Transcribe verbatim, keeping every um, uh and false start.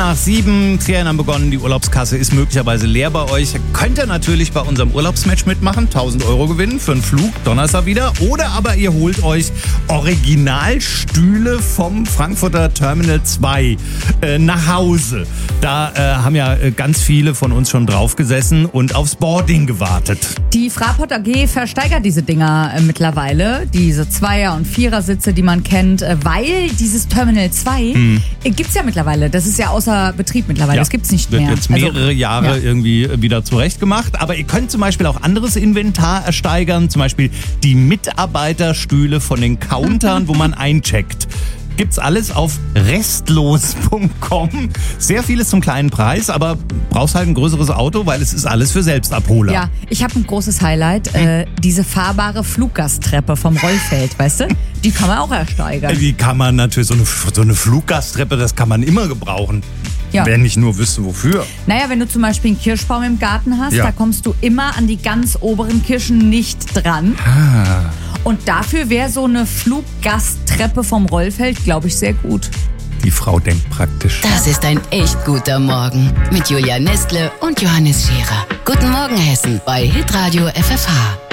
nach sieben, Ferien haben begonnen, die Urlaubskasse ist möglicherweise leer bei euch. Könnt ihr natürlich bei unserem Urlaubsmatch mitmachen, tausend Euro gewinnen für einen Flug, Donnerstag wieder. Oder aber ihr holt euch Originalstühle vom Frankfurter Terminal zwei äh, nach Hause. Da äh, haben ja äh, ganz viele von uns schon drauf gesessen und aufs Boarding gewartet. Die Fraport A G versteigert diese Dinger äh, mittlerweile, diese Zweier- und Vierersitze, die man kennt, äh, weil dieses Terminal zwei hm. äh, gibt's ja mittlerweile. Das ist ja außer Betrieb mittlerweile, ja, das gibt's nicht mehr. Wird jetzt mehrere also, Jahre ja. irgendwie wieder zurechtgemacht. Aber ihr könnt zum Beispiel auch anderes Inventar ersteigern, zum Beispiel die Mitarbeiterstühle von den Countern, wo man eincheckt. Gibt's alles auf restlos punkt com. Sehr vieles zum kleinen Preis, aber brauchst halt ein größeres Auto, weil es ist alles für Selbstabholer. Ja, ich habe ein großes Highlight. Hm? Äh, diese fahrbare Fluggasttreppe vom Rollfeld, weißt du? Die kann man auch ersteigern. Die kann man natürlich, so eine, so eine Fluggasttreppe, das kann man immer gebrauchen. Ja. Wenn ich nur wüsste, wofür. Naja, wenn du zum Beispiel einen Kirschbaum im Garten hast, ja. da kommst du immer an die ganz oberen Kirschen nicht dran. Ah. Und dafür wäre so eine Fluggasttreppe vom Rollfeld, glaube ich, sehr gut. Die Frau denkt praktisch. Das ist ein echt guter Morgen mit Julia Nestle und Johannes Scherer. Guten Morgen, Hessen bei Hitradio F F H.